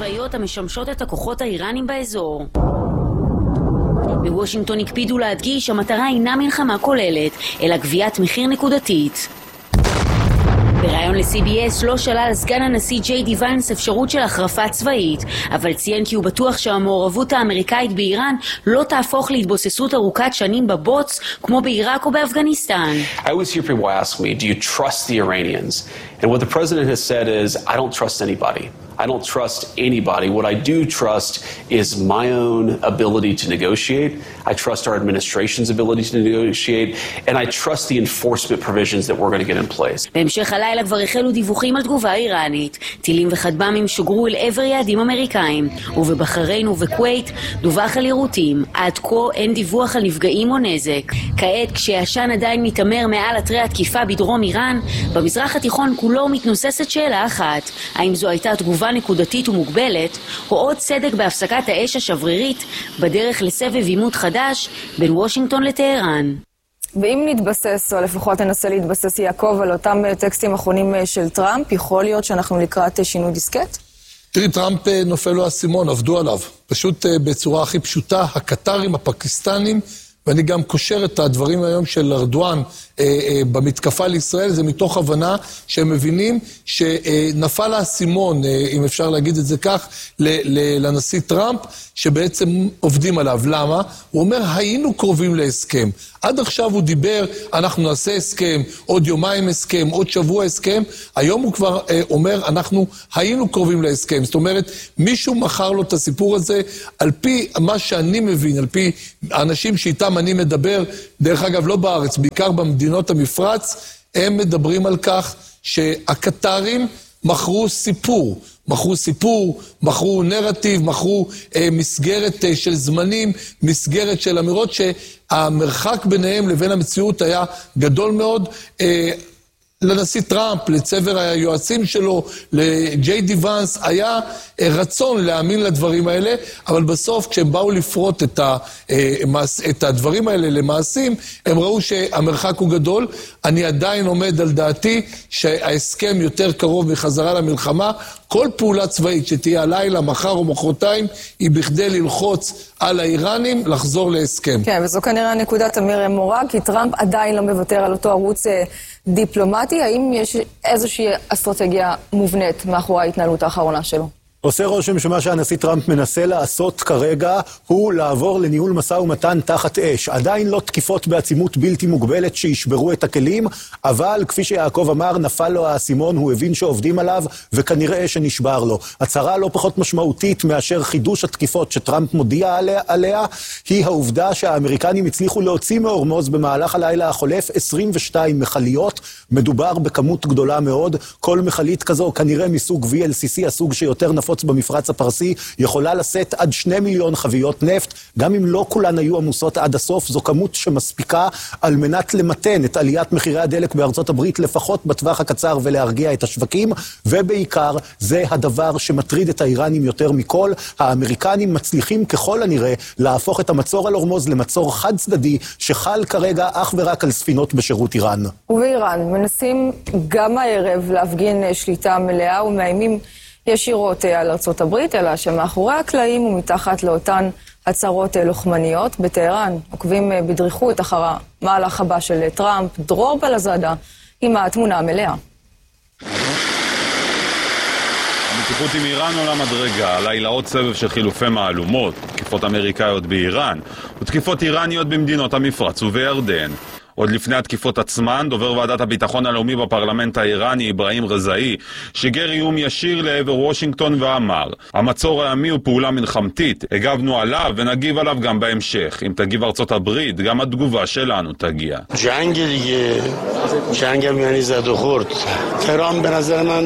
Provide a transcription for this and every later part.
צבאיות המשמשות את הכוחות האיראנים באזור. בוושינגטון הקפידו להדגיש, המטרה אינה מלחמה כוללת, אלא גביית מחיר נקודתית. בראיון ל-CBS לא שלל סגן הנשיא ג'יי די ואנס אפשרות של החרפה צבאית, אבל ציין כי הוא בטוח שהמעורבות האמריקאית באיראן לא תהפוך להתבוססות ארוכת שנים בבוץ, כמו בעיראק או באפגניסטן. I always hear people ask me, do you trust the Iranians? And what the president has said is, I don't trust anybody. I don't trust anybody. What I do trust is my own ability to negotiate. I trust our administration's ability to negotiate. And I trust the enforcement provisions that we're going to get in place. בהמשך הלילה כבר החלו דיווחים על תגובה איראנית. טילים וכטב"מים שוגרו אל עבר יעדים אמריקאים. ובבחריין ובכווית דווח על יירוטים. עד כה אין דיווח על נפגעים או נזק. כעת, כשהעשן עדיין מתעמר מעל אתרי התקיפה בדרום איראן, במזרח התיכון כולו מתנוססת שאלה אחת. האם זו הייתה תגובה נקודתית ומוגבלת, או עוד צדק בהפסקת האש השברירית בדרך לסבב עימות חדש בין וושינגטון לטהרן. ואם נתבסס, או לפחות ננסה להתבסס יעקב על אותם טקסטים אחרונים של טראמפ, יכול להיות שאנחנו לקראת שינוי דיסקט? תראי, טראמפ נופל לו הסימון, עבדו עליו. פשוט בצורה הכי פשוטה, הקטרים, הפקיסטנים, ואני גם קושר את הדברים היום של ארדואן במתקפה לישראל, זה מתוך הבנה שהם מבינים שנפל האסימון, אם אפשר להגיד את זה כך, לנשיא טראמפ, שבעצם עובדים עליו. למה? הוא אומר, היינו קרובים להסכם. עד עכשיו הוא דיבר, אנחנו נעשה הסכם, עוד יומיים הסכם, עוד שבוע הסכם. היום הוא כבר אומר, אנחנו היינו קרובים להסכם. זאת אומרת, מישהו מכר לו את הסיפור הזה, על פי מה שאני מבין, על פי האנשים שאיתם אני מדבר, דרך אגב לא בארץ, בעיקר במדינות המפרץ, הם מדברים על כך שהקטרים מכרו סיפור, מכרו נרטיב, מכרו מסגרת של זמנים, מסגרת של אמירות שהמרחק ביניהם לבין המציאות היה גדול מאוד. לנשיא טראמפ, לצבר היועצים שלו, לג'יי די ואנס, היה רצון להאמין לדברים האלה, אבל בסוף כשהם באו לפרוט את הדברים האלה למעשים, הם ראו שהמרחק הוא גדול. אני עדיין עומד על דעתי שההסכם יותר קרוב מחזרה למלחמה. כל פעולה צבאית שתהיה הלילה, מחר או מחרתיים, היא בכדי ללחוץ על האיראנים לחזור להסכם. כן, וזו כנראה נקודת המיר מורג, כי טראמפ עדיין לא מוותר על אותו ערוץ דיפלומטי. האם יש איזושהי אסטרטגיה מובנית מאחורי ההתנהלות האחרונה שלו? עושה רושם שמה שהנשיא טראמפ מנסה לעשות כרגע הוא לעבור לניהול משא ומתן תחת אש. עדיין לא תקיפות בעצימות בלתי מוגבלת שישברו את הכלים, אבל כפי שיעקב אמר, נפל לו האסימון, הוא הבין שעובדים עליו וכנראה שנשבר לו. הצהרה לא פחות משמעותית מאשר חידוש התקיפות שטראמפ מודיע עליה, היא העובדה שהאמריקנים הצליחו להוציא מהורמוז במהלך הלילה החולף 22 מכליות. מדובר בכמות גדולה מאוד. כל מכלית כזו כנראה מסוג VLCC, הסוג שיותר נפוץ במפרץ הפרסי, יכולה לשאת עד 2 מיליון חביות נפט. גם אם לא כולן היו עמוסות עד הסוף, זו כמות שמספיקה על מנת למתן את עליית מחירי הדלק בארצות הברית, לפחות בטווח הקצר, ולהרגיע את השווקים. ובעיקר זה הדבר שמטריד את האיראנים יותר מכל. האמריקנים מצליחים ככל הנראה להפוך את המצור על הורמוז למצור חד צדדי שחל כרגע אך ורק על ספינות בשירות איראן. ובאיראן מנסים גם הערב להפגין שליטה מלאה ומאיימים ישירות על ארצות הברית, אלא שמאחורי הקלעים ומתחת לאותן הצהרות לוחמניות. בטהרן עוקבים בדריכות אחר המהלך הבא של טראמפ. דרור בלזאדה עם התמונה המלאה. המתיחות עם איראן עולה מדרגה, הלילה עוד סבב של חילופי מהלומות, תקיפות אמריקאיות באיראן ותקיפות איראניות במדינות המפרץ ובירדן. עוד לפני התקיפות עצמן, דובר ועדת הביטחון הלאומי בפרלמנט האיראני, אברהים רזאי, שיגר איום ישיר לעבר וושינגטון ואמר, המצור הימי הוא פעולה מלחמתית, הגבנו עליו ונגיב עליו גם בהמשך. אם תגיב ארצות הברית, גם התגובה שלנו תגיע. جنگ میانی زد و خورد. تهران به نظر من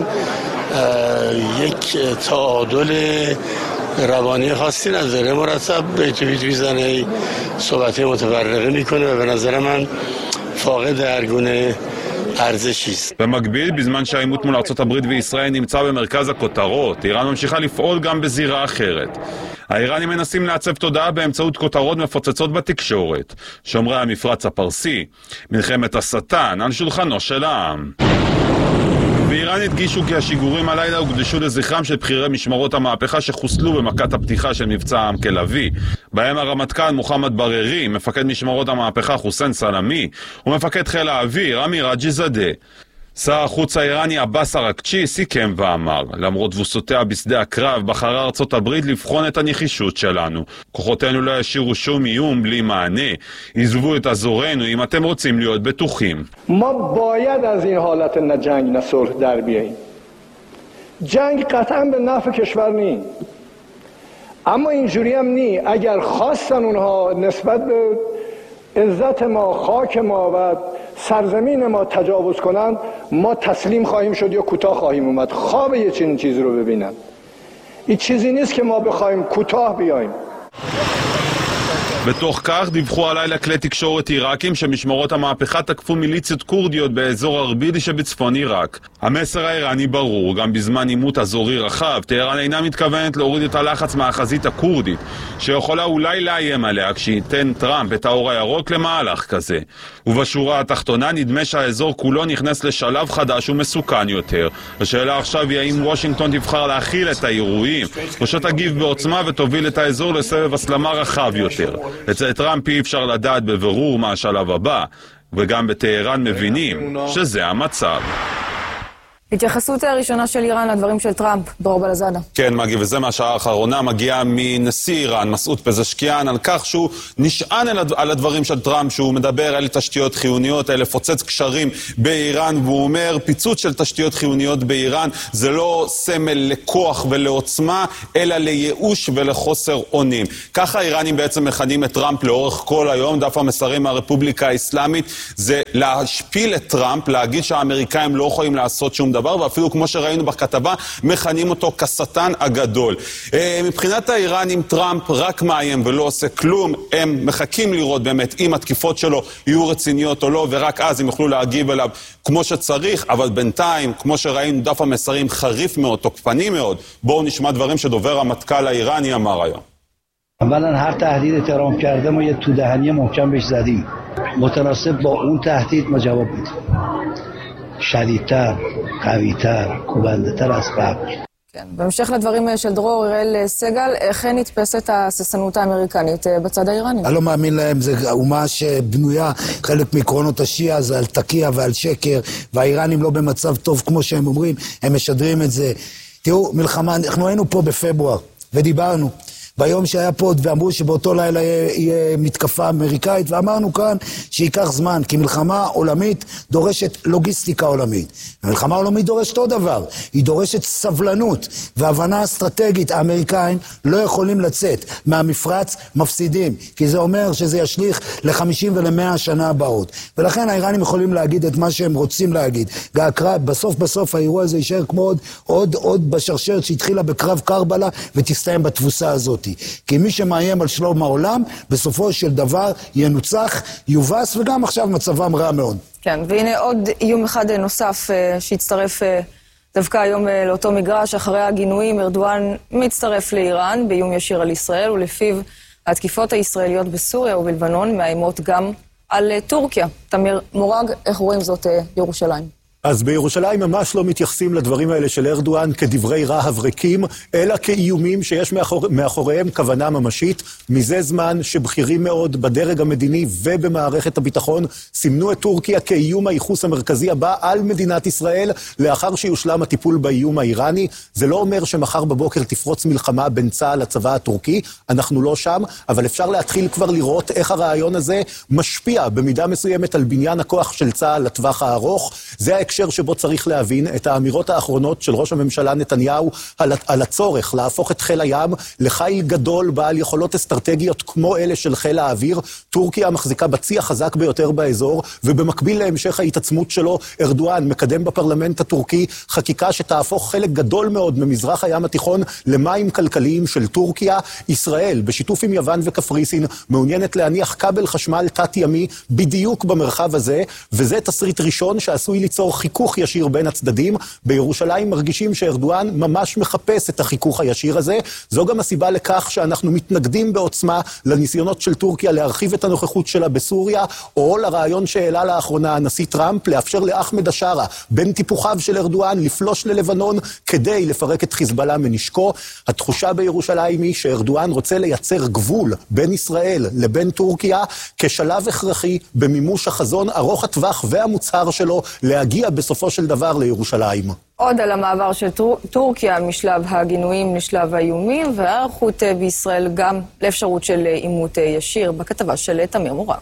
یک تعادل روانی خاصی نداره، مرتب بیت میزنه، صحبت متفرقه میکنه و به نظر من فاقد هر گونه ارزشی است. במקביל, בזמן שהעימות מול ארצות הברית וישראל נמצא במרכז הכותרות, איראן ממשיכה לפעול גם בזירה אחרת. האיראנים מנסים לעצב תודעה באמצעות כותרות מפוצצות בתקשורת. שומרי המפרץ הפרסי, מלחמת השטן על שולחנו של העם. באיראן הדגישו כי השיגורים הלילה הוקדשו לזכרם של בכירי משמרות המהפכה שחוסלו במכת הפתיחה של מבצע עם כלבי. בהם הרמטכ"ל מוחמד בררי, מפקד משמרות המהפכה חוסן סלמי, ומפקד חיל האוויר אמיר רג'יזאדה. שר החוץ האיראני עבאס אראקצ'י סיכם ואמר, למרות תבוסותיה בשדה הקרב, בחרה ארצות הברית לבחון את הנחישות שלנו. כוחותינו לא ישירו שום איום בלי מענה. עזבו את אזורנו אם אתם רוצים להיות בטוחים. ما باید از این حالت نه جنگ نه صلح در بیاییم. جنگ قطعا به نفع کشور نی. اما اینجوری هم نی. اگر خواستن اونها نسبت به عزت ما، خاک ما و سرزمین ما تجاوز کنند، ما تسلیم خواهیم شد یا کوتاه خواهیم اومد. خواب یه چنین چیزی رو ببینن. این چیزی نیست که ما بخوایم کوتاه بیاییم. בתוך כך דיווחו הלילה כלי תקשורת עיראקים שמשמרות המהפכה תקפו מיליציות קורדיות באזור ארביל שבצפון עיראק. המסר האיראני ברור, גם בזמן עימות אזורי רחב, טהרן אינה מתכוונת להוריד את הלחץ מהחזית הקורדית, שיכולה אולי לאיים עליה כשייתן טראמפ את האור הירוק למהלך כזה. ובשורה התחתונה נדמה שהאזור כולו נכנס לשלב חדש ומסוכן יותר. השאלה עכשיו היא האם וושינגטון תבחר להכיל את האירועים, או שתגיב בעוצמה ותוביל את האזור לסבב הסלמה רחב יותר. אצל טראמפ אי אפשר לדעת בבירור מה השלב הבא, וגם בטהרן מבינים שזה המצב. התייחסות הראשונה של איראן לדברים של טראמפ, דרור בלזאדה. כן, מגי, וזה מהשעה האחרונה, מגיע מנשיא איראן, מסעוד פזשקיאן, על כך שהוא נשען על הדברים של טראמפ, שהוא מדבר על תשתיות חיוניות, על לפוצץ קשרים באיראן, והוא אומר, פיצוץ של תשתיות חיוניות באיראן, זה לא סמל לכוח ולעוצמה, אלא לייאוש ולחוסר אונים. ככה האיראנים בעצם מכנים את טראמפ לאורך כל היום, דף המסרים מהרפובליקה האסלאמית, זה להשפיל את טראמפ, להגיד שהאמריקאים לא יכולים לעשות שום דבר, ואפילו כמו שראינו בכתבה, מכנים אותו כשטן הגדול. מבחינת האיראנים, טראמפ רק מאיים ולא עושה כלום, הם מחכים לראות באמת אם התקיפות שלו יהיו רציניות או לא, ורק אז הם יוכלו להגיב אליו כמו שצריך, אבל בינתיים, כמו שראינו, דף המסרים חריף מאוד, תוקפני מאוד. בואו נשמע דברים שדובר המטכ"ל האיראני אמר היום. اولا هر تهدید تهران کرده ما یه تودهنی محکم بهش زدیم متناسب با اون تهدید ما جواب میدیم شدیدتر قویتر کوبنده‌تر از قبل. כן, בהמשך לדברים של דרור, אראל סגל, איך נתפסת ההססנות האמריקנית בצד האיראני? אני לא מאמין להם, זו אומה שבנויה, חלק מעקרונות השיעה זה על תקיע ועל שקר, והאיראנים לא במצב טוב כמו שהם אומרים, הם משדרים את זה. תראו, מלחמה, אנחנו היינו פה בפברואר ודיברנו. ביום שהיה פה ואמרו שבאותו לילה יהיה מתקפה אמריקאית, ואמרנו כאן שיקח זמן, כי מלחמה עולמית דורשת לוגיסטיקה עולמית. המלחמה העולמית דורשת עוד דבר, היא דורשת סבלנות והבנה אסטרטגית. האמריקאים לא יכולים לצאת מהמפרץ מפסידים, כי זה אומר שזה ישליך ל-50 ול-100 שנה הבאות. ולכן האיראנים יכולים להגיד את מה שהם רוצים להגיד. בסוף האירוע הזה יישאר כמו עוד בשרשרת שהתחילה בקרב קרבלה ותסתיים בתבוסה הזאת. כי מי שמאיים על שלום העולם, בסופו של דבר ינוצח, יובס, וגם עכשיו מצבם רע מאוד. כן, והנה עוד איום אחד נוסף שהצטרף דווקא היום לאותו מגרש, אחרי הגינויים, ארדואן מצטרף לאיראן באיום ישיר על ישראל, ולפיו התקיפות הישראליות בסוריה ובלבנון מאיימות גם על טורקיה. תמיר מורג, איך רואים זאת ירושלים? אז בירושלים ממש לא מתייחסים לדברים האלה של ארדואן כדברי רהב ריקים, אלא כאיומים שיש מאחוריהם כוונה ממשית. מזה זמן שבכירים מאוד בדרג המדיני ובמערכת הביטחון סימנו את טורקיה כאיום הייחוס המרכזי הבא על מדינת ישראל, לאחר שיושלם הטיפול באיום האיראני. זה לא אומר שמחר בבוקר תפרוץ מלחמה בין צה"ל לצבא הטורקי, אנחנו לא שם, אבל אפשר להתחיל כבר לראות איך הרעיון הזה משפיע במידה מסוימת על בניין הכוח של צה"ל לטווח הארוך. זה ההקשר שבו צריך להבין את האמירות האחרונות של ראש הממשלה נתניהו על הצורך להפוך את חיל הים לחיל גדול בעל יכולות אסטרטגיות כמו אלה של חיל האוויר. טורקיה מחזיקה בצי החזק ביותר באזור, ובמקביל להמשך ההתעצמות שלו, ארדואן מקדם בפרלמנט הטורקי חקיקה שתהפוך חלק גדול מאוד ממזרח הים התיכון למים כלכליים של טורקיה. ישראל, בשיתוף עם יוון וקפריסין, מעוניינת להניח כבל חשמל תת-ימי בדיוק במרחב הזה, וזה תסריט ראשון שעשוי ליצור חיכוך ישיר בין הצדדים. בירושלים מרגישים שארדואן ממש מחפש את החיכוך הישיר הזה. זו גם הסיבה לכך שאנחנו מתנגדים בעוצמה לניסיונות של טורקיה להרחיב את הנוכחות שלה בסוריה, או לרעיון שהעלה לאחרונה הנשיא טראמפ לאפשר לאחמד השארה, בין טיפוחיו של ארדואן, לפלוש ללבנון כדי לפרק את חיזבאללה מנשקו. התחושה בירושלים היא שארדואן רוצה לייצר גבול בין ישראל לבין טורקיה כשלב הכרחי במימוש החזון ארוך הטווח והמוצהר שלו להגיע בסופו של דבר לירושלים. עוד על המעבר של טורקיה משלב הגינויים לשלב האיומים והערכות בישראל גם לאפשרות של עימות ישיר, בכתבה של תמיר מורג.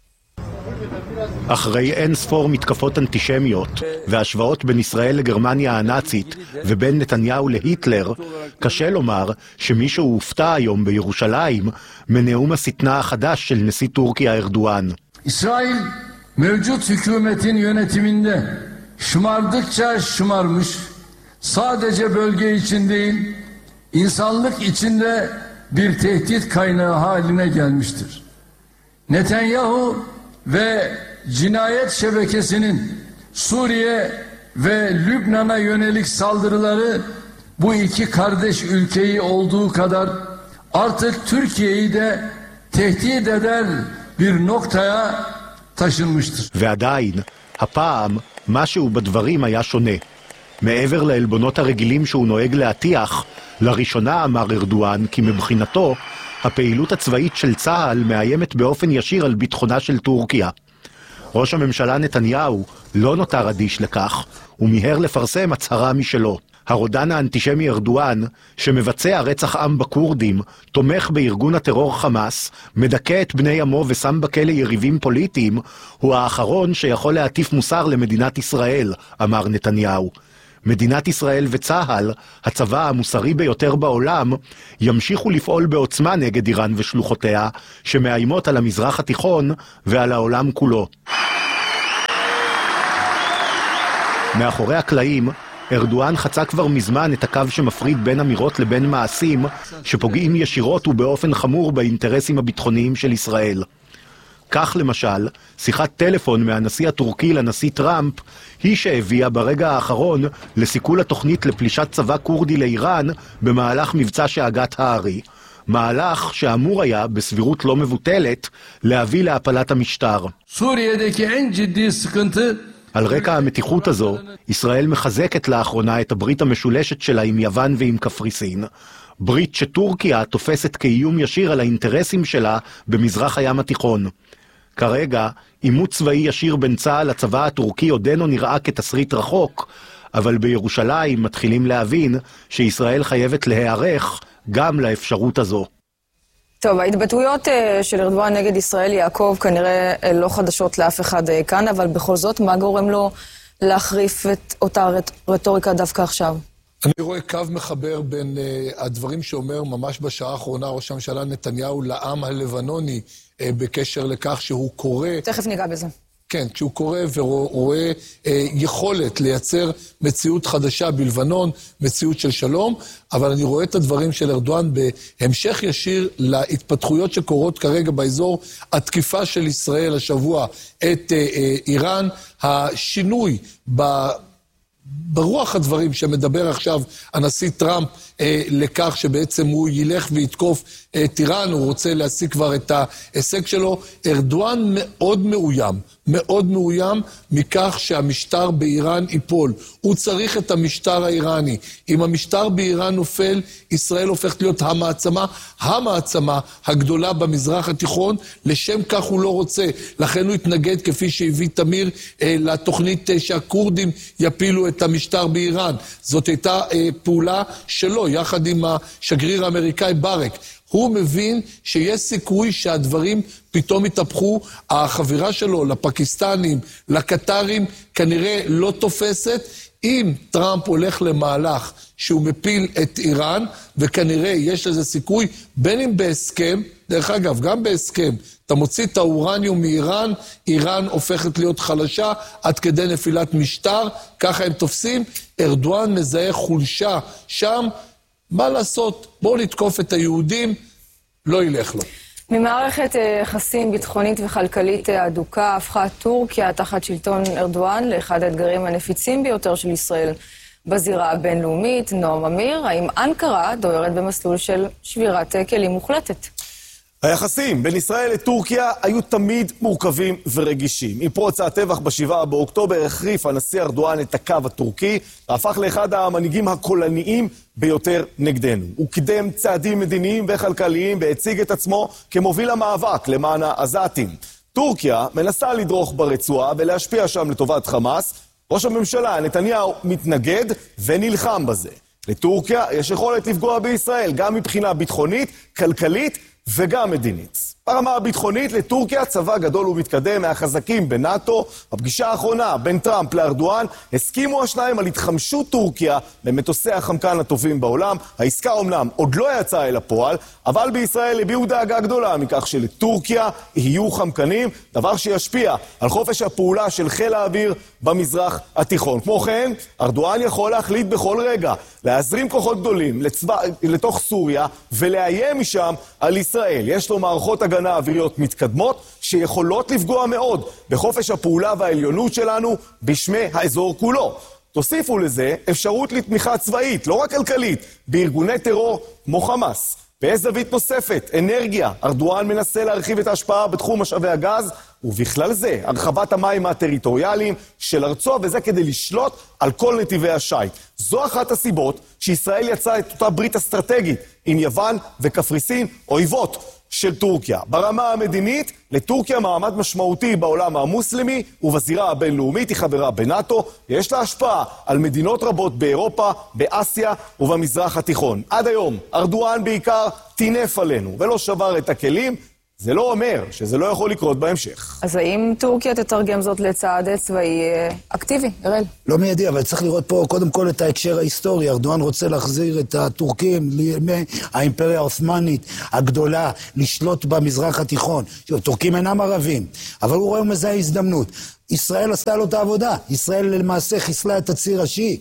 אחרי אין ספור מתקפות אנטישמיות והשוואות בין ישראל לגרמניה הנאצית ובין נתניהו להיטלר, קשה לומר שמישהו הופתע היום בירושלים מנאום השטנה החדש של נשיא טורקיה ארדואן. İsrail mevcut hükümetin yönetiminde şımardıkça şımarmış, sadece bölge için değil, insanlık içinde bir tehdit kaynağı haline gelmiştir. Netanyahu ve cinayet şebekesinin Suriye ve Lübnan'a yönelik saldırıları bu iki kardeş ülkeyi olduğu kadar artık Türkiye'yi de tehdit eder bir noktaya taşınmıştır. ועדיין, הפעם, משהו בדברים היה שונה. מעבר לעלבונות הרגילים שהוא נוהג להטיח, לראשונה אמר ארדואן כי מבחינתו, הפעילות הצבאית של צה"ל מאיימת באופן ישיר על ביטחונה של טורקיה. ראש הממשלה נתניהו לא נותר אדיש לכך, ומיהר לפרסם הצהרה משלו. הרודן האנטישמי ארדואן, שמבצע רצח עם בקורדים, תומך בארגון הטרור חמאס, מדכא את בני עמו ושם בכלא יריבים פוליטיים, הוא האחרון שיכול להטיף מוסר למדינת ישראל, אמר נתניהו. מדינת ישראל וצה"ל, הצבא המוסרי ביותר בעולם, ימשיכו לפעול בעוצמה נגד איראן ושלוחותיה, שמאיימות על המזרח התיכון ועל העולם כולו. מאחורי הקלעים, ארדואן חצה כבר מזמן את הקו שמפריד בין אמירות לבין מעשים שפוגעים ישירות ובאופן חמור באינטרסים הביטחוניים של ישראל. כך למשל, שיחת טלפון מהנשיא הטורקי לנשיא טראמפ היא שהביאה ברגע האחרון לסיכול התוכנית לפלישת צבא קורדי לאיראן במהלך מבצע שאגת הארי, מהלך שאמור היה, בסבירות לא מבוטלת, להביא להפלת המשטר. Suriye'deki en ciddi sıkıntı על רקע המתיחות הזו, ישראל מחזקת לאחרונה את הברית המשולשת שלה עם יוון ועם קפריסין, ברית שטורקיה תופסת כאיום ישיר על האינטרסים שלה במזרח הים התיכון. כרגע, עימות צבאי ישיר בין צה"ל לצבא הטורקי עודנו נראה כתסריט רחוק, אבל בירושלים מתחילים להבין שישראל חייבת להיערך גם לאפשרות הזו. טוב, ההתבטאויות של ארדואן נגד ישראל, יעקב, כנראה לא חדשות לאף אחד כאן, אבל בכל זאת, מה גורם לו להחריף את אותה רטוריקה דווקא עכשיו? אני רואה קו מחבר בין הדברים שאומר ממש בשעה האחרונה ראש הממשלה נתניהו לעם הלבנוני בקשר לכך שהוא קורא... תכף ניגע בזה. כן, כשהוא קורא ורואה יכולת לייצר מציאות חדשה בלבנון, מציאות של שלום, אבל אני רואה את הדברים של ארדואן בהמשך ישיר להתפתחויות שקורות כרגע באזור, התקיפה של ישראל השבוע את איראן, השינוי ברוח הדברים שמדבר עכשיו הנשיא טראמפ לכך שבעצם הוא ילך ויתקוף את איראן, הוא רוצה להשיג כבר את ההישג שלו. ארדואן מאוד מאוים מכך שהמשטר באיראן ייפול. הוא צריך את המשטר האיראני. אם המשטר באיראן נופל, ישראל הופכת להיות המעצמה הגדולה במזרח התיכון, לשם כך הוא לא רוצה. לכן הוא התנגד כפי שהביא תמיר לתוכנית שהקורדים יפילו את המשטר באיראן. זאת הייתה פעולה שלו, יחד עם השגריר האמריקאי ברק. הוא מבין שיש סיכוי שהדברים פתאום התהפכו, החבירה שלו לפקיסטנים, לקטרים, כנראה לא תופסת. אם טראמפ הולך למהלך שהוא מפיל את איראן, וכנראה יש לזה סיכוי, בין אם בהסכם, דרך אגב, גם בהסכם, אתה מוציא את האורניום מאיראן, איראן הופכת להיות חלשה, עד כדי נפילת משטר, ככה הם תופסים, ארדואן מזהה חולשה שם, מה לעשות? בואו נתקוף את היהודים, לא ילך לו. ממערכת יחסים ביטחונית וכלכלית הדוקה הפכה טורקיה תחת שלטון ארדואן לאחד האתגרים הנפיצים ביותר של ישראל בזירה הבינלאומית. נועם אמיר, האם אנקרה דוהרת במסלול של שבירת כלים מוחלטת? היחסים בין ישראל לטורקיה היו תמיד מורכבים ורגישים. עם פרוץ הטבח ב7 באוקטובר החריף הנשיא ארדואן את הקו הטורקי והפך לאחד המנהיגים הקולניים ביותר נגדנו. הוא קידם צעדים מדיניים וכלכליים והציג את עצמו כמוביל המאבק למען העזתים. טורקיה מנסה לדרוך ברצועה ולהשפיע שם לטובת חמאס. ראש הממשלה נתניהו מתנגד ונלחם בזה. לטורקיה יש יכולת לפגוע בישראל גם מבחינה ביטחונית, כלכלית וגם מדינית. ברמה הביטחונית לטורקיה צבא גדול ומתקדם מהחזקים בנאטו. בפגישה האחרונה בין טראמפ לארדואן הסכימו השניים על התחמשות טורקיה למטוסי החמקן הטובים בעולם. העסקה אומנם עוד לא יצאה אל הפועל, אבל בישראל הביעו דאגה גדולה מכך שלטורקיה יהיו חמקנים, דבר שישפיע על חופש הפעולה של חיל האוויר במזרח התיכון. כמו כן, ארדואן יכול להחליט בכל רגע להזרים כוחות גדולים לתוך סוריה ולאיים משם על ישראל. יש לו מערכות הגנה אוויריות מתקדמות שיכולות לפגוע מאוד בחופש הפעולה והעליונות שלנו בשמי האזור כולו. תוסיפו לזה אפשרות לתמיכה צבאית, לא רק כלכלית, בארגוני טרור כמו חמאס. בזווית נוספת, אנרגיה. ארדואן מנסה להרחיב את ההשפעה בתחום משאבי הגז, ובכלל זה הרחבת המים הטריטוריאליים של ארצו, וזה כדי לשלוט על כל נתיבי השייט. זו אחת הסיבות שישראל יצאה את אותה ברית אסטרטגית עם יוון וקפריסין, אויבות של טורקיה. ברמה המדינית, לטורקיה מעמד משמעותי בעולם המוסלמי ובזירה הבינלאומית, היא חברה בנאטו, יש לה השפעה על מדינות רבות באירופה, באסיה ובמזרח התיכון. עד היום, ארדואן בעיקר טינף עלינו ולא שבר את הכלים. זה לא אומר שזה לא יכול לקרות בהמשך. אז האם טורקיה תתרגם זאת לצעד צבאי אקטיבי, אראל? לא מיידי, אבל צריך לראות פה קודם כל את ההקשר ההיסטורי. ארדואן רוצה להחזיר את הטורקים מהאימפריה העות'מאנית הגדולה, לשלוט במזרח התיכון. טורקים אינם ערבים, אבל הוא רואה מזה הזדמנות. ישראל עשתה לו את העבודה. ישראל למעשה חיסלה את הציר השיעי.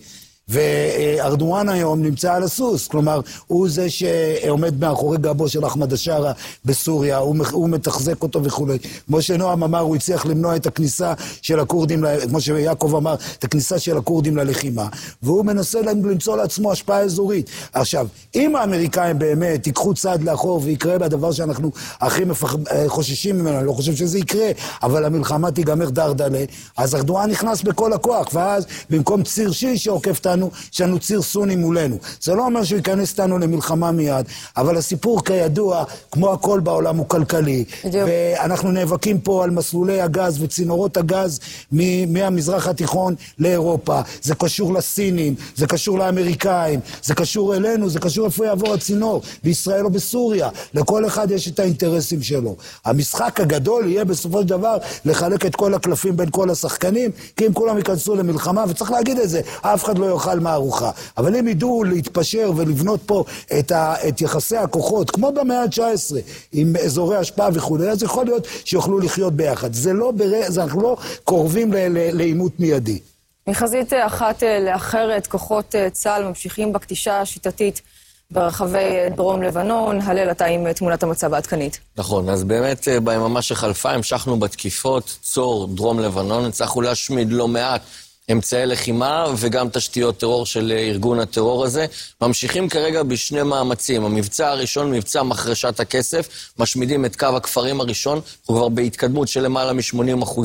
וארדואן היום נמצא על הסוס, כלומר הוא זה שעומד מאחורי גבו של אחמד השארה בסוריה, הוא מתחזק אותו וכו'. כמו שנועם אמר, הוא הצליח למנוע את הכניסה של הקורדים, כמו שיעקב אמר, את הכניסה של הקורדים ללחימה, והוא מנסה למצוא לעצמו השפעה אזורית. עכשיו, אם האמריקאים באמת ייקחו צעד לאחור ויקרה בדבר שאנחנו הכי חוששים ממנו, אני לא חושב שזה יקרה, אבל המלחמה תיגמר דרדלה, אז ארדואן נכנס בכל הכוח, ואז במקום ציר שיעי שעוקף יש לנו ציר סוני מולנו. זה לא אומר שהוא ייכנס אותנו למלחמה מיד, אבל הסיפור כידוע, כמו הכל בעולם, הוא כלכלי. ואנחנו נאבקים פה על מסלולי הגז וצינורות הגז מהמזרח התיכון לאירופה. זה קשור לסינים, זה קשור לאמריקאים, זה קשור אלינו, זה קשור איפה יעבור הצינור, בישראל או בסוריה. לכל אחד יש את האינטרסים שלו. המשחק הגדול יהיה בסופו של דבר לחלק את כל הקלפים בין כל השחקנים, כי אם כולם ייכנסו למלחמה, וצריך להגיד את זה, אף אחד לא יאכל מהארוחה. אבל אם ידעו להתפשר ולבנות פה את יחסי הכוחות, כמו במאה ה-19, עם אזורי השפעה וכו', אז יכול להיות שיוכלו לחיות ביחד. אנחנו לא קורבים לעימות מיידי. מחזית אחת לאחרת, כוחות צה"ל ממשיכים בכתישה השיטתית ברחבי דרום לבנון. הלל, אתה עם תמונת המצב העדכנית. נכון, אז באמת ביממה שחלפה המשכנו בתקיפות צור דרום לבנון, הצלחנו להשמיד לא מעט אמצעי לחימה וגם תשתיות טרור של ארגון הטרור הזה. ממשיכים כרגע בשני מאמצים. המבצע הראשון, מבצע מחרשת הכסף, משמידים את קו הכפרים הראשון, הוא כבר בהתקדמות של למעלה מ-80%,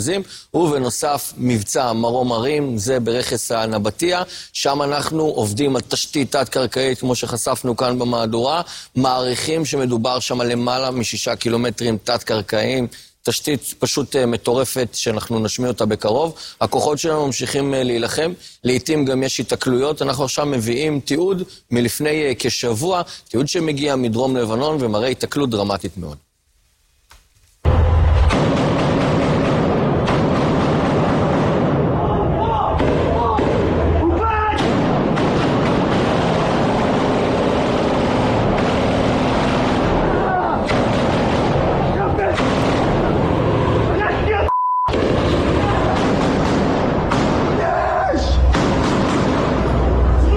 ובנוסף מבצע מרום הרים, זה ברכס הנבטיה, שם אנחנו עובדים על תשתית תת-קרקעית, כמו שחשפנו כאן במהדורה, מעריכים שמדובר שם על למעלה מ6 קילומטרים תת-קרקעיים, תשתית פשוט מטורפת שאנחנו נשמיע אותה בקרוב. הכוחות שלנו ממשיכים להילחם, לעתים גם יש התקלויות. אנחנו עכשיו מביאים תיעוד מלפני כשבוע, תיעוד שמגיע מדרום לבנון ומראה התקלות דרמטית מאוד.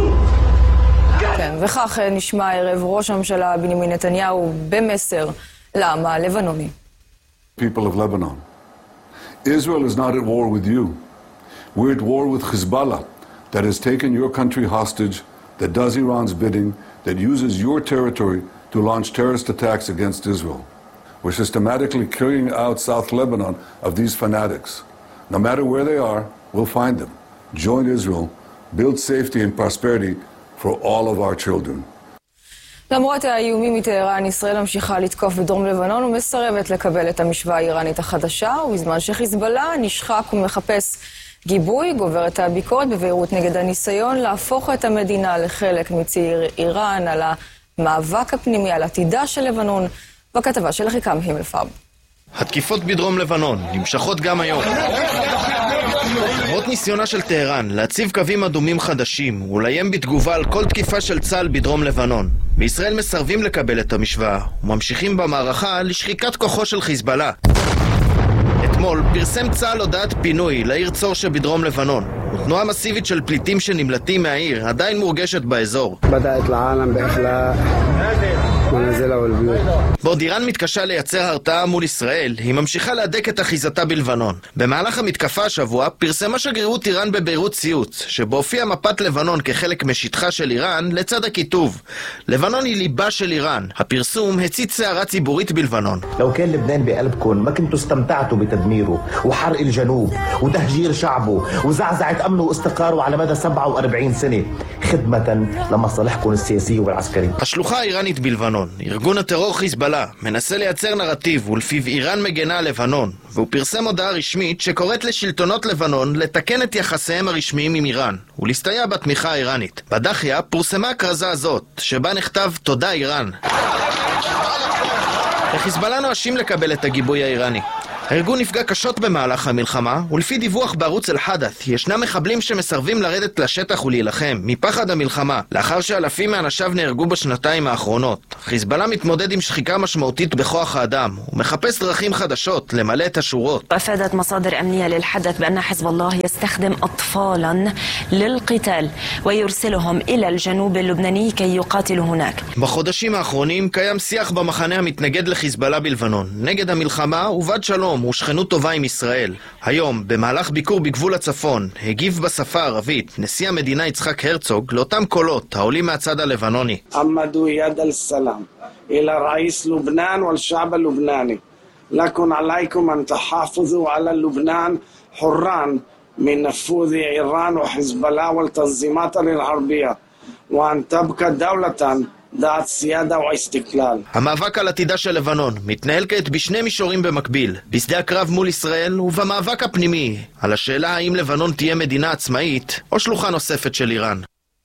וכך נשמע ערב ראש הממשלה בנימין נתניהו במסר לעם הלבנוני. People of Lebanon, Israel is not at war with you. We're at war with Hezbollah that has taken your country hostage, that does Iran's bidding, that uses your territory to launch terrorist attacks against Israel. We're systematically clearing out South Lebanon of these fanatics. No matter where they are, we'll find them. Join Israel, build safety and prosperity for all of our children. למרות האיומים מטהרן, ישראל ממשיכה לתקוף בדרום לבנון ומסרבת לקבל את המשוואה האיראנית החדשה, ובזמן שחיזבאללה נשחק ומחפש גיבוי, גוברת הביקורת בביירות נגד הניסיון להפוך את המדינה לחלק מציר איראן על המאבק הפנימי על עתידה של לבנון, בכתבה של אחיקם הימלפרב. התקיפות בדרום לבנון נמשכות גם היום. למרות ניסיונה של טהרן להציב קווים אדומים חדשים ולאיים בתגובה על כל תקיפה של צה"ל בדרום לבנון, בישראל מסרבים לקבל את המשוואה וממשיכים במערכה לשחיקת כוחו של חיזבאללה. אתמול פרסם צה"ל הודעת פינוי לעיר צור שבדרום לבנון, ותנועה מסיבית של פליטים שנמלטים מהעיר עדיין מורגשת באזור. בעוד איראן מתקשה לייצר הרתעה מול ישראל, היא ממשיכה להדק את אחיזתה בלבנון. במהלך המתקפה השבוע פרסמה שגרירות איראן בביירות ציוץ, שבו הופיע מפת לבנון כחלק משטחה של איראן לצד הכיתוב לבנון היא ליבה של איראן. הפרסום הציץ סערה ציבורית בלבנון. لو كان لبنان بقلبكم ما كنتوا استمتعتوا بتدميره وحرق الجنوب وتهجير شعبه وزعزعة أمنه واستقراره على مدى 47 سنة خدمة لمصالحكم السياسية والعسكرية. השלוחה האיראנית בלבנון, ארגון הטרור חיזבאללה, מנסה לייצר נרטיב ולפיו איראן מגנה על לבנון, והוא פרסם הודעה רשמית שקוראת לשלטונות לבנון לתקן את יחסיהם הרשמיים עם איראן ולהסתייע בתמיכה האיראנית. בדחיה פורסמה הכרזה הזאת, שבה נכתב תודה איראן. החיזבאללה נואשים לקבל את הגיבוי האיראני. הארגון נפגע קשות במהלך המלחמה, ולפי דיווח בערוץ אל-חדת' ישנם מחבלים שמסרבים לרדת לשטח ולהילחם מפחד המלחמה, לאחר שאלפים מאנשיו נהרגו בשנתיים האחרונות. חיזבאללה מתמודד עם שחיקה משמעותית בכוח האדם, ומחפש דרכים חדשות למלא את השורות. أفادت مصادر أمنية للحدث بأن حزب الله يستخدم أطفالا للقتال ويرسلهم إلى الجنوب اللبناني كي يقاتلوا هناك. בחודשים האחרונים קיים שיח במחנה המתנגד לחיזבאללה בלבנון, נגד המלחמה ובעד שלום ושכנות טובה עם ישראל. היום, במהלך ביקור בגבול הצפון, הגיב בשפה הערבית נשיא המדינה יצחק הרצוג לאותם קולות העולים מהצד הלבנוני. עמדו יד אל סלאם, אל ראיס לובנן והשעב הלובנני. לכן עליכם אן תחפזו על לובנן חורן من نفوذ إيران وحزبالله والتنظيمات العربية وأن تبقى دولة ذات سيادة واستقلال. המאבק על עתידה של לבנון מתנהל כעת בשני מישורים במקביל, בשדה הקרב מול ישראל ובמאבק הפנימי על השאלה האם לבנון תהיה מדינה עצמאית או שלוחה נוספת של איראן.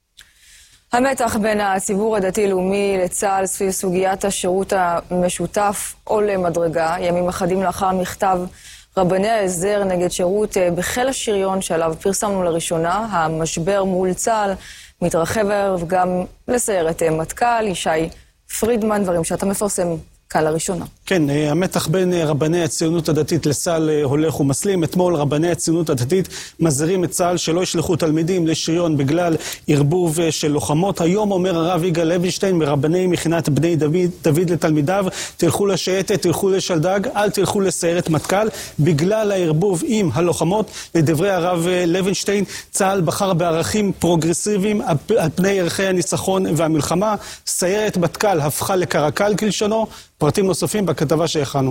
המתח בין הציבור הדתי-לאומי לצה"ל סביב סוגיית השירות המשותף עולה מדרגה. ימים אחדים לאחר מכתב רבני ההסדר נגד שירות בחיל השריון שעליו פרסמנו לראשונה, המשבר מול צה"ל מתרחב וגם לסיירת מטכ"ל. ישי פרידמן, דברים שאתה מפרסם כאן לראשונה. כן, המתח בין רבני הציונות הדתית לצה"ל הולך ומסלים. אתמול רבני הציונות הדתית מזהירים את צה"ל שלא ישלחו תלמידים לשריון בגלל ערבוב של לוחמות. היום אומר הרב יגאל לוינשטיין מרבני מכינת בני דוד לתלמידיו, תלכו לשייטת, תלכו לשלדג, אל תלכו לסיירת מטכ"ל בגלל הערבוב עם הלוחמות. לדברי הרב לוינשטיין, צה"ל בחר בערכים פרוגרסיביים על פני ערכי הניצחון והמלחמה. סיירת מטכ"ל הפכה לקרקל כלשונו. פרטים נוספים בכתבה שהכנו.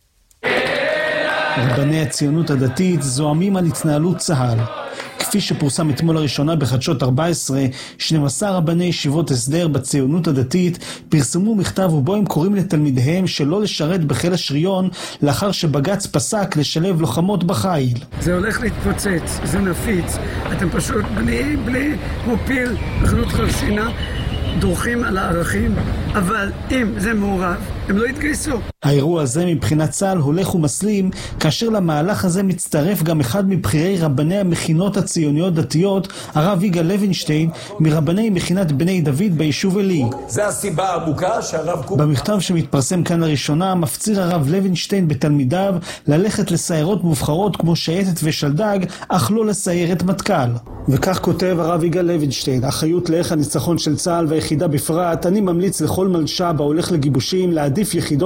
רבני הציונות הדתית זועמים על התנהלות צה"ל. כפי שפורסם אתמול לראשונה בחדשות 14, 12 רבני ישיבות הסדר בציונות הדתית פרסמו מכתב ובו הם קוראים לתלמידיהם שלא לשרת בחיל השריון לאחר שבג"ץ פסק לשלב לוחמות בחיל. זה הולך להתפוצץ, זה נפיץ, אתם פשוט בלי כמו פיל בחנות חרסינה דורכים על הערכים, אבל אם זה מעורב, הם לא יתגייסו. האירוע הזה מבחינת צה"ל הולך ומסלים, כאשר למהלך הזה מצטרף גם אחד מבחירי רבני המכינות הציוניות דתיות, הרב יגאל לוינשטיין, מרבני מכינת בני דוד ביישוב עלי. זה הסיבה העמוקה שהרב קוק... במכתב שמתפרסם כאן לראשונה, מפציר הרב לוינשטיין בתלמידיו ללכת לסיירות מובחרות כמו שייטת ושלדג, אך לא לסיירת מטכ"ל. וכך כותב הרב יגאל לוינשטיין, אחריות לערך הניצחון של צה"ל והיחידה בפרט, אני ממליץ לכל מלש"ב ההולך לגיבושים להעדיף יחידות הרואות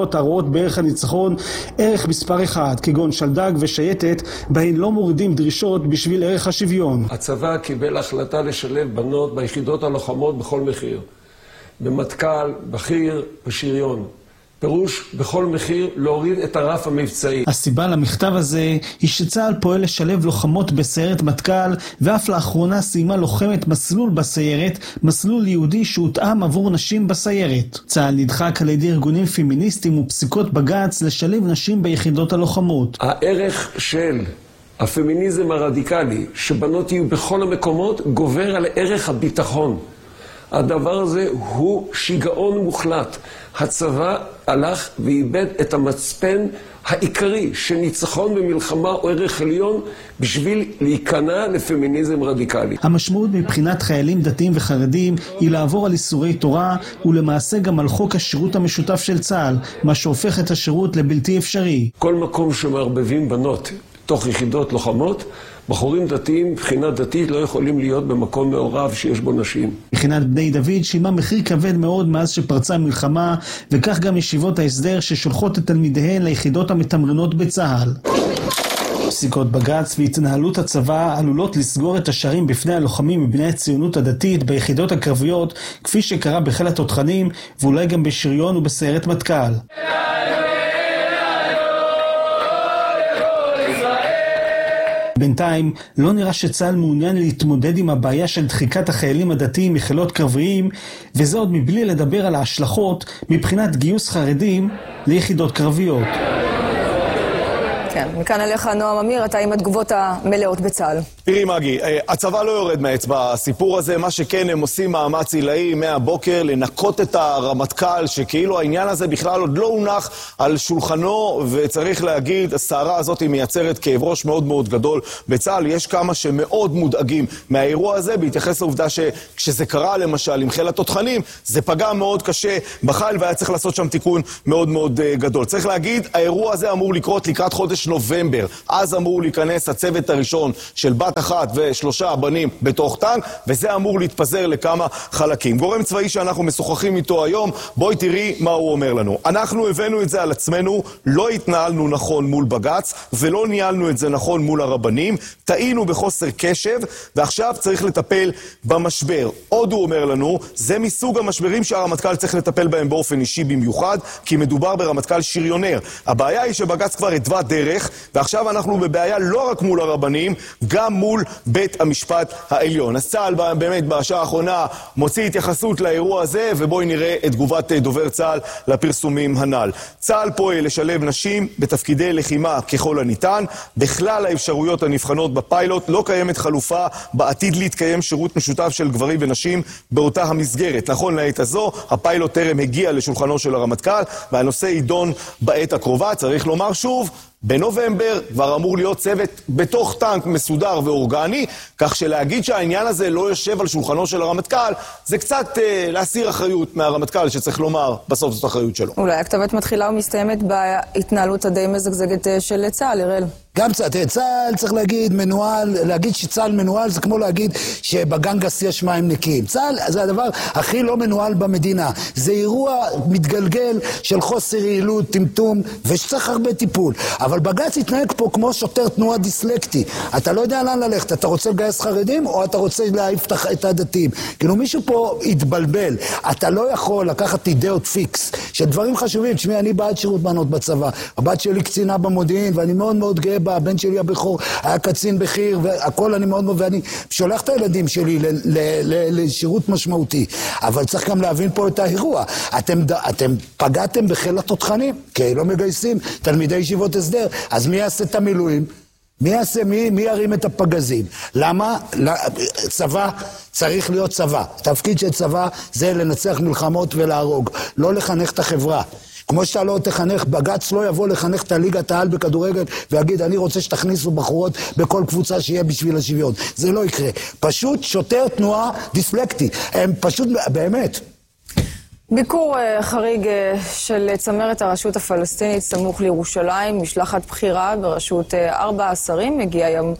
לראות בערך הניצחון ערך מספר אחד, כגון שלדג ושייטת, בהן לא מורידים דרישות בשביל ערך השוויון. הצבא קיבל החלטה לשלב בנות ביחידות הלוחמות בכל מחיר. במטכ"ל, בכיר, בשריון. פירוש בכל מחיר להוריד את הרף המבצעי. הסיבה למכתב הזה היא שצה"ל פועל לשלב לוחמות בסיירת מטכ"ל, ואף לאחרונה סיימה לוחמת מסלול בסיירת, מסלול יהודי שהותאם עבור נשים בסיירת. צה"ל נדחק על ידי ארגונים פמיניסטיים ופסיקות בג"ץ לשלב נשים ביחידות הלוחמות. הערך של הפמיניזם הרדיקלי, שבנות יהיו בכל המקומות, גובר על ערך הביטחון. הדבר הזה הוא שיגעון מוחלט. הצבא הלך ואיבד את המצפן העיקרי של ניצחון במלחמה או ערך עליון בשביל להיכנע לפמיניזם רדיקלי. המשמעות מבחינת חיילים דתיים וחרדים היא לעבור על איסורי תורה ולמעשה גם על חוק השירות המשותף של צה"ל, מה שהופך את השירות לבלתי אפשרי. כל מקום שמערבבים בנות תוך יחידות לוחמות, בחורים דתיים, מבחינה דתית, לא יכולים להיות במקום מעורב שיש בו נשים. מכינת בני דוד שילמה מחיר כבד מאוד מאז שפרצה המלחמה, וכך גם ישיבות ההסדר ששולחות את תלמידיהן ליחידות המתמרנות בצה"ל. פסיקות בג"ץ והתנהלות הצבא עלולות לסגור את השערים בפני הלוחמים מבני הציונות הדתית ביחידות הקרביות, כפי שקרה בחיל התותחנים, ואולי גם בשריון ובסיירת מטכ"ל. בינתיים לא נראה שצה"ל מעוניין להתמודד עם הבעיה של דחיקת החיילים הדתיים מחילות קרביים, וזה עוד מבלי לדבר על ההשלכות מבחינת גיוס חרדים ליחידות קרביות. כן, מכאן אליך נועם אמיר, אתה עם התגובות המלאות בצה"ל. תראי מגי, הצבא לא יורד מהאצבע בסיפור הזה, מה שכן הם עושים מאמץ עילאי מהבוקר לנקות את הרמטכ"ל, שכאילו העניין הזה בכלל עוד לא הונח על שולחנו, וצריך להגיד, הסערה הזאת היא מייצרת כאב ראש מאוד מאוד גדול בצה"ל. יש כמה שמאוד מודאגים מהאירוע הזה, בהתייחס לעובדה שכשזה קרה למשל עם חיל התותחנים, זה פגע מאוד קשה בחיל והיה צריך לעשות שם תיקון מאוד מאוד גדול. צריך להגיד, האירוע הזה אמור לקרות לקראת חודש נובמבר, אז אמור להיכנס הצוות הראשון של בת אחת ושלושה בנים בתוך טנק, וזה אמור להתפזר לכמה חלקים. גורם צבאי שאנחנו משוחחים איתו היום, בואי תראי מה הוא אומר לנו. אנחנו הבאנו את זה על עצמנו, לא התנהלנו נכון מול בג"ץ, ולא ניהלנו את זה נכון מול הרבנים, טעינו בחוסר קשב, ועכשיו צריך לטפל במשבר. עוד הוא אומר לנו, זה מסוג המשברים שהרמטכ"ל צריך לטפל בהם באופן אישי במיוחד, כי מדובר ברמטכ"ל שריונר. הבעיה היא שבג"ץ כבר התווה דרך, ועכשיו אנחנו בבעיה לא רק מול הרבנים, גם מול בית המשפט העליון. אז צה"ל באמת בשעה האחרונה מוציא התייחסות לאירוע הזה, ובואי נראה את תגובת דובר צה"ל לפרסומים הנ"ל. צה"ל פועל לשלב נשים בתפקידי לחימה ככל הניתן. בכלל האפשרויות הנבחנות בפיילוט לא קיימת חלופה בעתיד להתקיים שירות משותף של גברים ונשים באותה המסגרת. נכון לעת הזו, הפיילוט טרם הגיע לשולחנו של הרמטכ"ל, והנושא יידון בעת הקרובה. צריך לומר שוב, בנובמבר כבר אמור להיות צוות בתוך טנק מסודר ואורגני, כך שלהגיד שהעניין הזה לא יושב על שולחנו של הרמטכ"ל, זה קצת להסיר אחריות מהרמטכ"ל, שצריך לומר, בסוף זאת אחריות שלו. אולי הכתבת מתחילה ומסתיימת בהתנהלות הדי מזגזגת של צה"ל, הראל. גם צה"ל צריך להגיד שצה"ל מנוהל זה כמו להגיד שבגנגס יש מים נקיים. צה"ל זה הדבר הכי לא מנוהל במדינה. זה אירוע מתגלגל של חוסר יעילות, טמטום, ושצריך הרבה טיפול. אבל בג"ץ התנהג פה כמו שוטר תנועה דיסלקטי. אתה לא יודע לאן ללכת, אתה רוצה לגייס חרדים או אתה רוצה להעיף את הדתיים. כאילו מישהו פה התבלבל. אתה לא יכול לקחת אידאות פיקס של דברים חשובים. תשמעי, אני בעד שירות בנות בצבא. הבת שלי קצינה במודיעין ואני מאוד מאוד גאה בה. הבן שלי הבכור היה קצין בכיר והכל אני מאוד מאוד, ואני שולח את הילדים שלי לשירות משמעותי. אבל צריך גם להבין פה את האירוע. אתם פגעתם בחיל התותחנים, כי לא מגייסים תלמידי ישיבות הסדר. אז מי יעשה את המילואים? מי ירים את הפגזים? למה? צבא צריך להיות צבא. התפקיד של צבא זה לנצח מלחמות ולהרוג, לא לחנך את החברה. כמו שאתה לא תחנך, בג"ץ לא יבוא לחנך את הליגת העל בכדורגל ויגיד, אני רוצה שתכניסו בחורות בכל קבוצה שיהיה בשביל השוויון. זה לא יקרה. פשוט שוטר תנועה דיסלקטי. הם פשוט, באמת. ביקור חריג של צמרת הרשות הפלסטינית סמוך לירושלים, משלחת בחירה בראשות 4 שרים, מגיע היום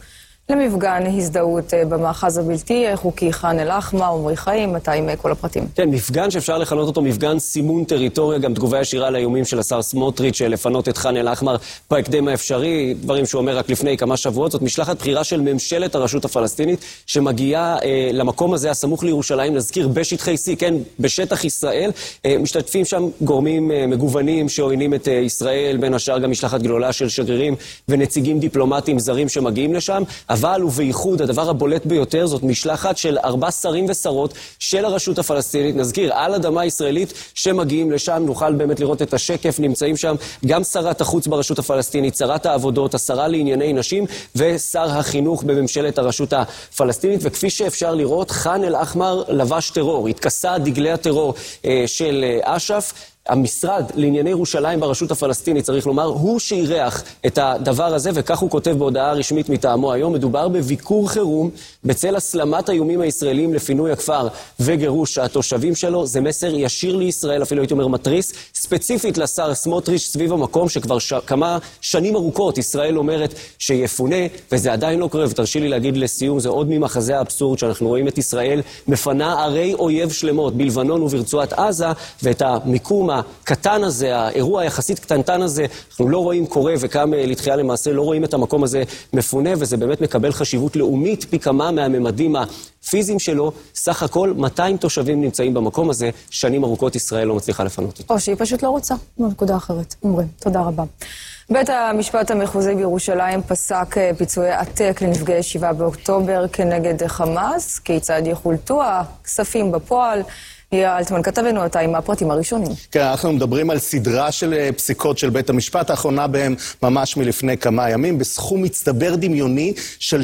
למפגן הזדהות במאחז הבלתי חוקי ח'אן אל-אחמר. עמרי חיים, אתה עם כל הפרטים. כן, מפגן שאפשר לכנות אותו מפגן סימון טריטוריה, גם תגובה ישירה לאיומים של השר סמוטריץ' לפנות את ח'אן אל-אחמר בהקדם האפשרי, דברים שהוא אומר רק לפני כמה שבועות. זאת משלחת בחירה של ממשלת הרשות הפלסטינית שמגיעה למקום הזה הסמוך לירושלים, נזכיר בשטחי C, כן, בשטח ישראל. משתתפים שם גורמים מגוונים שעוינים את ישראל, בין השאר גם משלחת גדולה של שגרירים ונציגים דיפלומטיים זרים שמגיעים לשם. אבל ובייחוד, הדבר הבולט ביותר, זאת משלחת של 4 שרים ושרות של הרשות הפלסטינית, נזכיר, על אדמה ישראלית שמגיעים לשם. נוכל באמת לראות את השקף, נמצאים שם גם שרת החוץ ברשות הפלסטינית, שרת העבודות, השרה לענייני נשים ושר החינוך בממשלת הרשות הפלסטינית. וכפי שאפשר לראות, ח'אן אל-אחמר לבש טרור, התכסה דגלי הטרור של אש"ף. המשרד לענייני ירושלים ברשות הפלסטינית, צריך לומר, הוא שאירח את הדבר הזה, וכך הוא כותב בהודעה רשמית מטעמו היום. מדובר בביקור חירום בצל הסלמת האיומים הישראלים לפינוי הכפר וגירוש התושבים שלו. זה מסר ישיר לישראל, אפילו הייתי אומר מטריס, ספציפית לשר סמוטריץ' סביב המקום שכבר כמה שנים ארוכות ישראל אומרת שיפונה, וזה עדיין לא קורה. ותרשי לי להגיד לסיום, זה עוד ממחזה האבסורד שאנחנו רואים את ישראל מפנה ערי אויב שלמות בלבנון וברצועת עזה, ואת המיקום הקטן הזה, האירוע היחסית קטנטן הזה, אנחנו לא רואים קורה, וכמה לתחייה למעשה לא רואים את המקום הזה מפונה, וזה באמת מקבל חשיבות לאומית פי כמה מהממדים הפיזיים שלו. סך הכל 200 תושבים נמצאים במקום הזה, שנים ארוכות ישראל לא מצליחה לפנות אותו. או שהיא פשוט לא רוצה, בנקודה אחרת. אומרים, תודה רבה. בית המשפט המחוזי בירושלים פסק פיצויי עתק לנפגעי 7 באוקטובר כנגד חמאס. כיצד יחולטו הכספים בפועל? יהיה אלטמן כתבנו, אתה עם הפרטים הראשונים. כן, אנחנו מדברים על סדרה של פסיקות של בית המשפט, האחרונה בהם ממש מלפני כמה ימים, בסכום מצטבר דמיוני של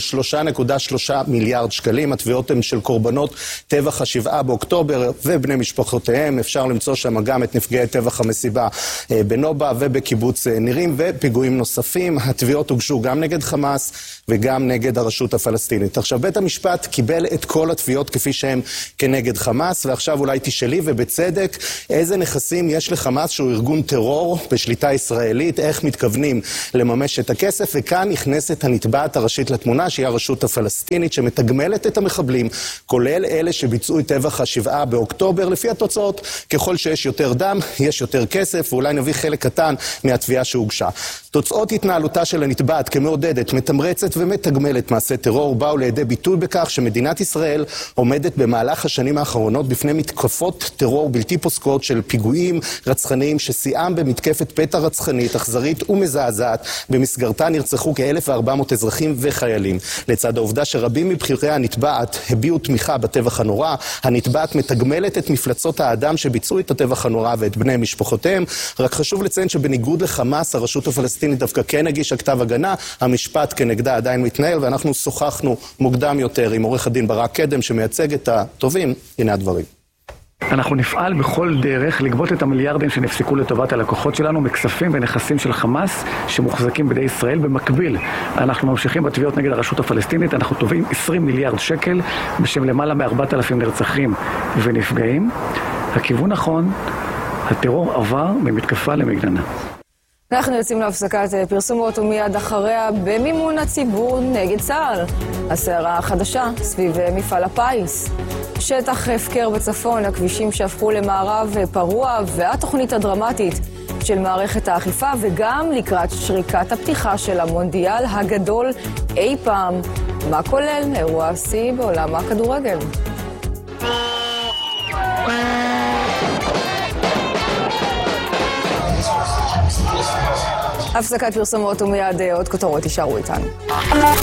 3.3 מיליארד שקלים. התביעות הן של קורבנות טבח ה7 באוקטובר ובני משפחותיהם. אפשר למצוא שם גם את נפגעי טבח המסיבה בנובה ובקיבוץ נירים ופיגועים נוספים. התביעות הוגשו גם נגד חמאס וגם נגד הרשות הפלסטינית. עכשיו, בית המשפט קיבל את כל התביעות כפי שהם כנגד חמאס, ועכשיו אולי תשאלי, ובצדק, איזה נכסים יש לחמאס שהוא ארגון טרור בשליטה ישראלית, איך מתכוונים לממש את הכסף, וכאן נכנסת הנתבעת הראשית לתמונה, שהיא הרשות הפלסטינית, שמתגמלת את המחבלים, כולל אלה שביצעו את טבח ה7 באוקטובר, לפי התוצאות, ככל שיש יותר דם, יש יותר כסף, ואולי נביא חלק קטן מהתביעה שהוגשה. תוצאות התנהלותה של הנתבעת כמעודדת, מתמרצת ומתגמלת מעשה טרור, באו לידי ביטוי בכך שמדינת ישראל עומדת במהלך השנים האחרונות בפני מתקפות טרור בלתי פוסקות של פיגועים רצחניים ששיאם במתקפת פתע רצחנית, אכזרית ומזעזעת, במסגרתה נרצחו כ-1,400 אזרחים וחיילים. לצד העובדה שרבים מבחירי הנתבעת הביעו תמיכה בטבח הנורא, הנתבעת מתגמלת את מפלצות האדם שביצעו את הטבח הנורא ואת בני משפחותיהם. רק חשוב לציין שבניגוד לחמאס, הרשות הפלסטינית דווקא כן הגישה כתב הגנה, המשפט כנגדה עדיין מתנהל, ואנחנו שוחחנו מוקדם יותר עם עורך הדין ברק קדם שמייצג את הטובים. הנה הדברים. אנחנו נפעל בכל דרך לגבות את המיליארדים שנפסקו לטובת הלקוחות שלנו מכספים ונכסים של חמאס שמוחזקים בידי ישראל. במקביל, אנחנו ממשיכים בתביעות נגד הרשות הפלסטינית, אנחנו תובעים 20 מיליארד שקל בשם למעלה מ-4,000 נרצחים ונפגעים. הכיוון נכון, הטרור עבר ממתקפה למגננה. אנחנו יוצאים להפסקת פרסומות ומיד אחריה במימון הציבור נגד צה"ל. הסערה החדשה סביב מפעל הפיס. שטח הפקר בצפון, הכבישים שהפכו למערב פרוע והתוכנית הדרמטית של מערכת האכיפה, וגם לקראת שריקת הפתיחה של המונדיאל הגדול אי פעם. מה כולל אירוע השיא בעולם הכדורגל? הפסקת פרסומות ומיד עוד כותרות, יישארו איתנו.